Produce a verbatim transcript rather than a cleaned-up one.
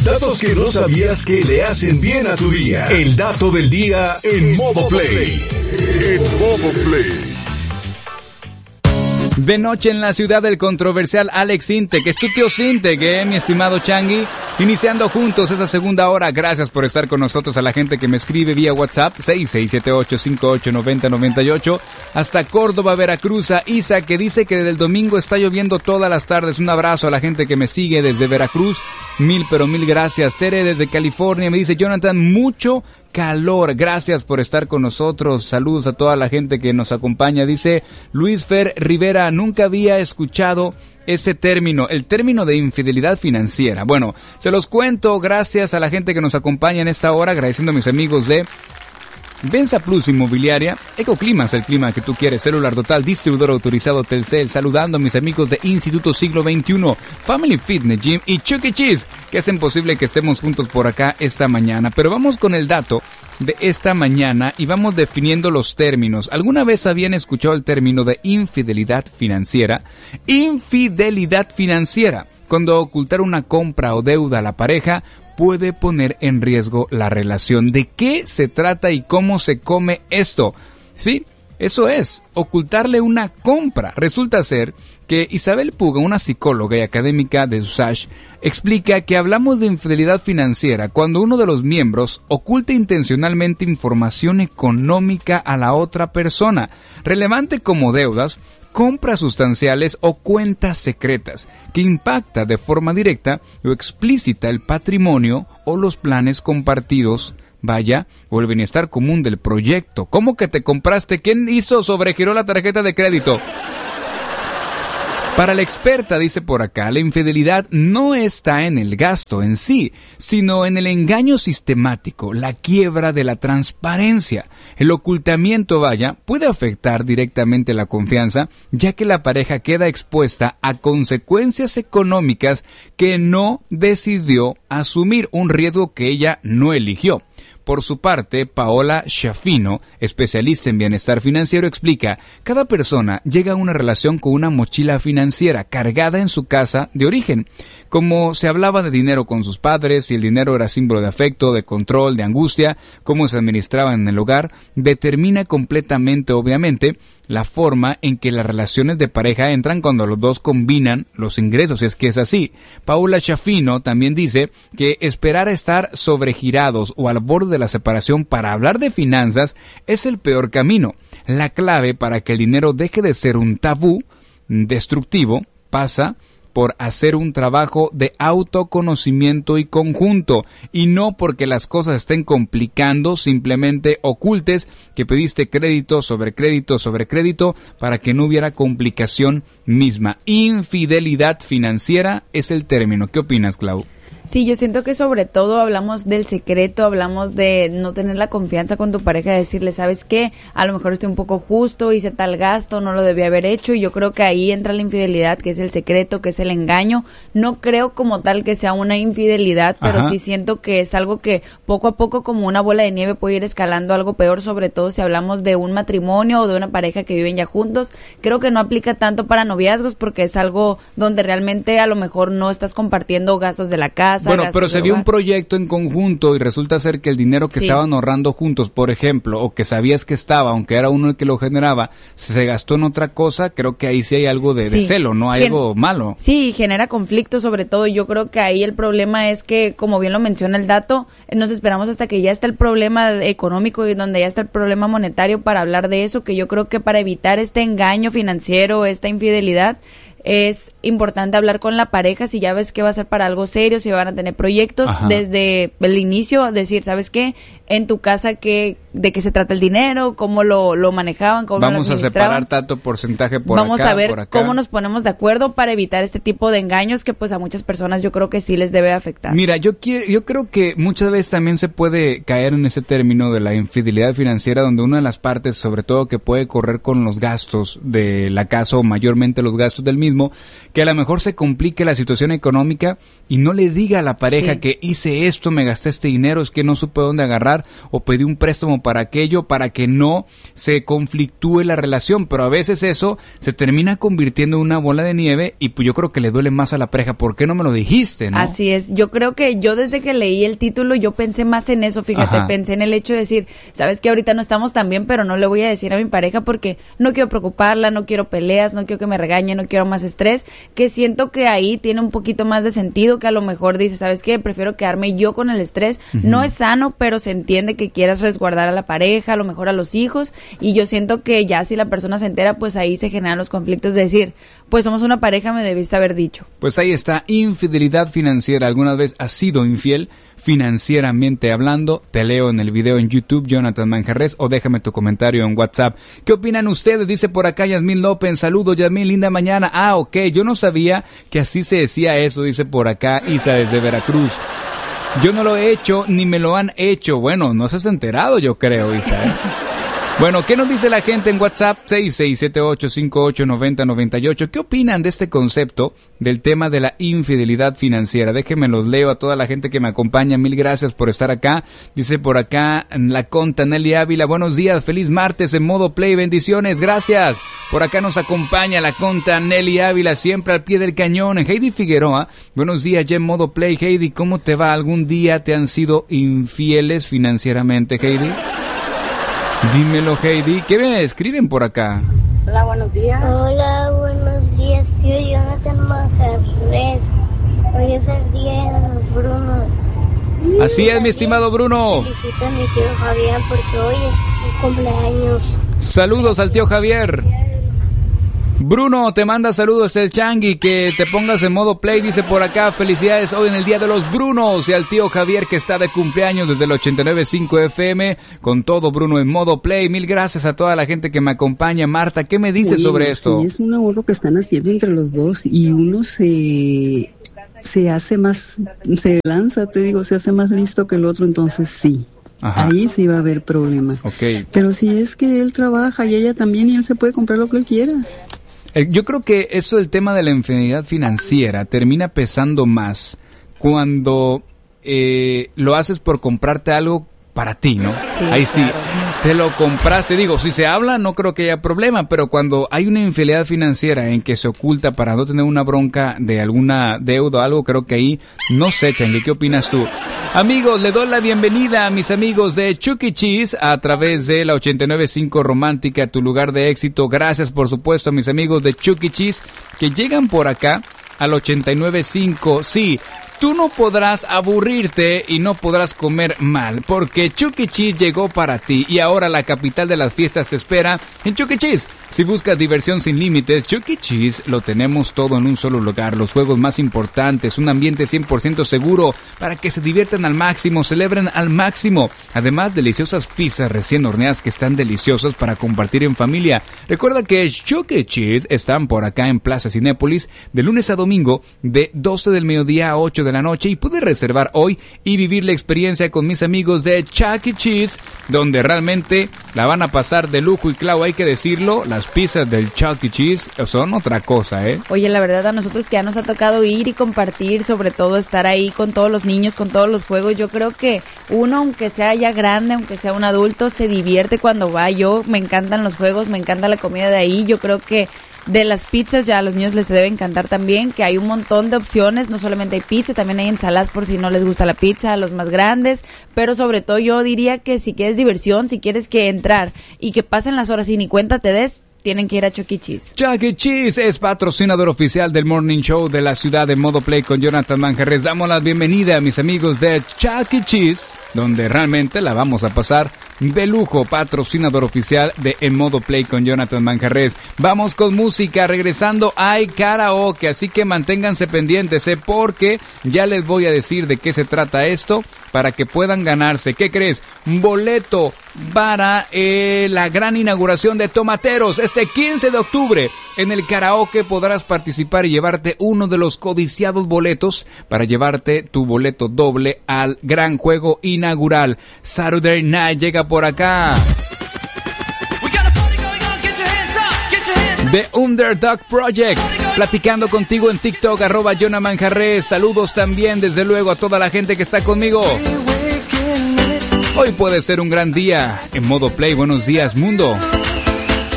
Datos que no sabías que le hacen bien a tu día. El dato del día en Modo Play. En Modo Play. De noche en la ciudad del controversial Alex Intec. Es tu tío Sintec, ¿eh, mi estimado Changi? Iniciando juntos esa segunda hora. Gracias por estar con nosotros, a la gente que me escribe vía WhatsApp seis seis siete ocho cinco ocho nueve cero nueve ocho. Hasta Córdoba, Veracruz, a Isa, que dice que desde el domingo está lloviendo todas las tardes. Un abrazo a la gente que me sigue desde Veracruz. Mil, pero mil gracias. Tere desde California me dice: Jonathan, mucho calor. Gracias por estar con nosotros. Saludos a toda la gente que nos acompaña. Dice Luis Fer Rivera: nunca había escuchado ese término, el término de infidelidad financiera. Bueno, se los cuento gracias a la gente que nos acompaña en esta hora, agradeciendo a mis amigos de Venza Plus Inmobiliaria, Ecoclimas, el clima que tú quieres, Celular Total, distribuidor autorizado Telcel, saludando a mis amigos de Instituto Siglo veintiuno, Family Fitness Gym y Chuck E. Cheese, que hacen posible que estemos juntos por acá esta mañana. Pero vamos con el dato de esta mañana y vamos definiendo los términos. ¿Alguna vez habían escuchado el término de infidelidad financiera? Infidelidad financiera, cuando ocultar una compra o deuda a la pareja puede poner en riesgo la relación. ¿De qué se trata y cómo se come esto? Sí, eso es, ocultarle una compra. Resulta ser que Isabel Puga, una psicóloga y académica de U S A C H, explica que hablamos de infidelidad financiera cuando uno de los miembros oculta intencionalmente información económica a la otra persona, relevante como deudas, compras sustanciales o cuentas secretas, que impacta de forma directa o explícita el patrimonio o los planes compartidos, vaya, o el bienestar común del proyecto. ¿Cómo que te compraste? ¿Quién hizo? Sobregiró la tarjeta de crédito. Para la experta, dice por acá, la infidelidad no está en el gasto en sí, sino en el engaño sistemático, la quiebra de la transparencia. El ocultamiento, vaya, puede afectar directamente la confianza, ya que la pareja queda expuesta a consecuencias económicas que no decidió asumir, un riesgo que ella no eligió. Por su parte, Paola Schaffino, especialista en bienestar financiero, explica: cada persona llega a una relación con una mochila financiera cargada en su casa de origen. Como se hablaba de dinero con sus padres, si el dinero era símbolo de afecto, de control, de angustia, cómo se administraba en el hogar, determina completamente, obviamente, la forma en que las relaciones de pareja entran cuando los dos combinan los ingresos, si es que es así. Paola Schaffino también dice que esperar a estar sobregirados o al borde de la separación para hablar de finanzas es el peor camino. La clave para que el dinero deje de ser un tabú destructivo pasa por hacer un trabajo de autoconocimiento y conjunto, y no porque las cosas estén complicando, simplemente ocultes que pediste crédito sobre crédito sobre crédito para que no hubiera complicación misma. Infidelidad financiera es el término. ¿Qué opinas, Clau? Sí, yo siento que sobre todo hablamos del secreto, hablamos de no tener la confianza con tu pareja, de decirle, ¿sabes qué? A lo mejor estoy un poco justo, hice tal gasto, no lo debía haber hecho, y yo creo que ahí entra la infidelidad, que es el secreto, que es el engaño. No creo como tal que sea una infidelidad, pero Ajá. sí siento que es algo que poco a poco, como una bola de nieve, puede ir escalando algo peor, sobre todo si hablamos de un matrimonio o de una pareja que viven ya juntos. Creo que no aplica tanto para noviazgos, porque es algo donde realmente a lo mejor no estás compartiendo gastos de la casa. Bueno, pero se vio un proyecto en conjunto y resulta ser que el dinero que sí. estaban ahorrando juntos, por ejemplo, o que sabías que estaba, aunque era uno el que lo generaba, se gastó en otra cosa. Creo que ahí sí hay algo de, sí. de celo, ¿no? Hay Gen- algo malo. Sí, genera conflicto sobre todo. Yo creo que ahí el problema es que, como bien lo menciona el dato, nos esperamos hasta que ya está el problema económico y donde ya está el problema monetario para hablar de eso, que yo creo que para evitar este engaño financiero, esta infidelidad, es importante hablar con la pareja si ya ves que va a ser para algo serio, si van a tener proyectos. Ajá. Desde el inicio, decir, ¿sabes qué? En tu casa, ¿qué, ¿de qué se trata el dinero? ¿Cómo lo, lo manejaban? ¿Cómo Vamos lo a separar tanto porcentaje por Vamos acá, a ver por acá. cómo nos ponemos de acuerdo para evitar este tipo de engaños que pues a muchas personas yo creo que sí les debe afectar. Mira, yo quiero, yo creo que muchas veces también se puede caer en ese término de la infidelidad financiera, donde una de las partes, sobre todo que puede correr con los gastos de la casa o mayormente los gastos del mismo, que a lo mejor se complique la situación económica y no le diga a la pareja sí. que hice esto, me gasté este dinero, es que no supe dónde agarrar, dólar o pedí un préstamo para aquello, para que no se conflictúe la relación, pero a veces eso se termina convirtiendo en una bola de nieve y pues yo creo que le duele más a la pareja. ¿Por qué no me lo dijiste, no? Así es, yo creo que yo desde que leí el título yo pensé más en eso, fíjate, Ajá. pensé en el hecho de decir, sabes que ahorita no estamos tan bien, pero no le voy a decir a mi pareja porque no quiero preocuparla, no quiero peleas, no quiero que me regañe, no quiero más estrés, que siento que ahí tiene un poquito más de sentido, que a lo mejor dice, ¿sabes qué? Prefiero quedarme yo con el estrés, uh-huh. no es sano, pero se entiende que quieras resguardar a la pareja, a lo mejor a los hijos, y yo siento que ya si la persona se entera, pues ahí se generan los conflictos de decir, pues somos una pareja, me debiste haber dicho. Pues ahí está, infidelidad financiera. ¿Alguna vez has sido infiel financieramente hablando? Te leo en el video en YouTube, Jonathan Manjarres, o déjame tu comentario en WhatsApp. ¿Qué opinan ustedes? Dice por acá Yasmín López, saludos Yasmín, linda mañana. Ah, ok, yo no sabía que así se decía eso, dice por acá Isa desde Veracruz. Yo no lo he hecho, ni me lo han hecho. Bueno, no se has enterado, yo creo, Isa, ¿eh? Bueno, ¿qué nos dice la gente en WhatsApp? seis seis siete ocho cinco ocho nueve cero nueve ocho. ¿Qué opinan de este concepto del tema de la infidelidad financiera? Déjenme los leo a toda la gente que me acompaña. Mil gracias por estar acá. Dice por acá la conta Nelly Ávila. Buenos días, feliz martes en modo play. Bendiciones, gracias. Por acá nos acompaña la conta Nelly Ávila, siempre al pie del cañón. Heidi Figueroa. Buenos días, ya en modo play. Heidi, ¿cómo te va? ¿Algún día te han sido infieles financieramente, Heidi? Dímelo, Heidi. ¿Qué me escriben por acá? Hola, buenos días. Hola, buenos días, tío Jonathan Manjarres. Hoy es el día de los Brunos. Sí, Así es, mi estimado Bruno. Felicita a mi tío Javier porque hoy es su cumpleaños. Saludos al tío Javier. Bruno, te manda saludos el Changi, que te pongas en modo play, dice por acá, felicidades hoy en el Día de los Brunos, y al tío Javier que está de cumpleaños desde el ochenta y nueve punto cinco F M, con todo Bruno en modo play. Mil gracias a toda la gente que me acompaña. Marta, ¿qué me dices Oye, sobre sí, esto? Es un ahorro que están haciendo entre los dos y uno se, se hace más, se lanza, te digo, se hace más listo que el otro, entonces sí. Ajá. Ahí sí va a haber problema. Okay. Pero si es que él trabaja y ella también y él se puede comprar lo que él quiera. Yo creo que eso del tema de la infidelidad financiera termina pesando más cuando eh, lo haces por comprarte algo para ti, ¿no? Sí, Ahí sí, claro. Te lo compraste. Digo, si se habla no creo que haya problema, pero cuando hay una infidelidad financiera en que se oculta para no tener una bronca de alguna deuda o algo, creo que ahí no se echan. ¿Qué opinas tú? Amigos, le doy la bienvenida a mis amigos de Chuck E. Cheese a través de la ochenta y nueve punto cinco Romántica, tu lugar de éxito. Gracias, por supuesto, a mis amigos de Chuck E. Cheese que llegan por acá al ochenta y nueve punto cinco. Sí, tú no podrás aburrirte y no podrás comer mal, porque Chuck E. Cheese llegó para ti y ahora la capital de las fiestas te espera en Chuck E. Cheese. Si buscas diversión sin límites, Chuck E. Cheese lo tenemos todo en un solo lugar. Los juegos más importantes, un ambiente cien por ciento seguro para que se diviertan al máximo, celebren al máximo. Además, deliciosas pizzas recién horneadas que están deliciosas para compartir en familia. Recuerda que Chuck E. Cheese están por acá en Plaza Cinépolis de lunes a domingo de doce del mediodía a ocho de la noche, y puedes reservar hoy y vivir la experiencia con mis amigos de Chuck E. Cheese, donde realmente la van a pasar de lujo. Y claro, hay que decirlo, las pizzas del Chuck E. Cheese son otra cosa, ¿eh? Oye, la verdad a nosotros que ya nos ha tocado ir y compartir, sobre todo estar ahí con todos los niños, con todos los juegos, yo creo que uno, aunque sea ya grande, aunque sea un adulto, se divierte cuando va. Yo me encantan los juegos, me encanta la comida de ahí. Yo creo que de las pizzas ya a los niños les debe encantar también, que hay un montón de opciones, no solamente hay pizza, también hay ensaladas por si no les gusta la pizza, a los más grandes, pero sobre todo yo diría que si quieres diversión, si quieres que entrar y que pasen las horas y ni cuenta te des, tienen que ir a Chuck E. Cheese. Chuck E. Cheese es patrocinador oficial del Morning Show de la ciudad de Modo Play con Jonathan Manjarres. Damos la bienvenida a mis amigos de Chuck E. Cheese, donde realmente la vamos a pasar de lujo. Patrocinador oficial de En Modo Play con Jonathan Manjarres. Vamos con música, regresando hay karaoke, así que manténganse pendientes, ¿eh? Porque ya les voy a decir de qué se trata esto para que puedan ganarse, ¿qué crees? Un boleto para eh, la gran inauguración de Tomateros este quince de octubre. En el karaoke podrás participar y llevarte uno de los codiciados boletos para llevarte tu boleto doble al gran juego inaugural. Saturday Night llega por acá. The Underdog Project, platicando contigo en TikTok, arroba Jonah Manjarres. Saludos también, desde luego, a toda la gente que está conmigo. Hoy puede ser un gran día en Modo Play. Buenos días, mundo.